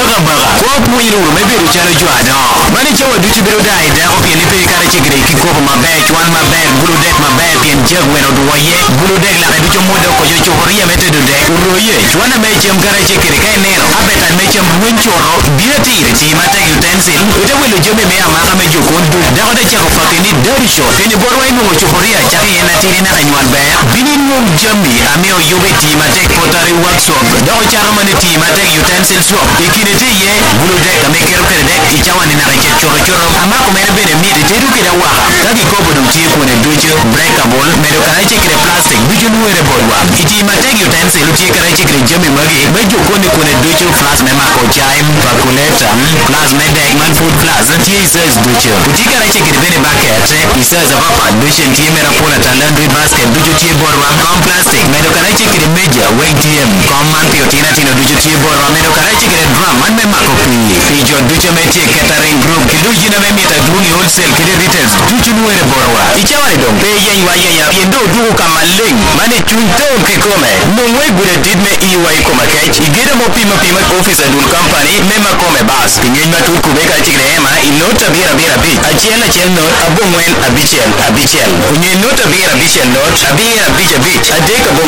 baga ko puiru me be chalo jwada mani chawa duchi biro dai da opi ni pe kare chigre ki ko ma be chwan ma be bulu dek ma be pien jeg weno do ye bulu dek la be cho modo ko yo choria mete do dek roye chwana me chem kare chigre kai nero abeta me chem buen choro biati ti mata utensil ute welo jome me amaka me jokon du da ko de chako fakeni dirty shot teni borwa inu choria chaki ena tiri na anywan be binin mum jambi ameo yobe ti mata pottery workshop da ko charo mane ti mata utensil shop ikine te ye bulu dek me kero kere dek ichawani na reche choro amako mere bene mi de teru kida waka taki ko bodu ti ko ne ducho breakable medo kara chekre plastic ducho nuere borwa iti mata utensil ti kara chekre jome magi be jokoni ko ne ducho flash me mako chaim calculator plus me dek man food plus ti says ducho uti kara chekre bene bucket isaza papa ducho ti mera pona talandri basket ducho ti borwa com plastic medo kara chekre meja wtm com man piotina tino ducho ti borwa medo kara chekre drum man me mako pi jo ducho me ti catering group kidu jina me meta duni wholesale kide retails ducho nuere borwa ichawa dong pe yen wa yen ya yendo duko kama ling mane chunto ke kome mongwe gure did me iwa ikoma kech igeda mo pima office adun company mema kome bas pinyen matu kubeka chikre ema inota bira bi achiel not abongwen abichel kunye nota bira bichel not abira bich adeka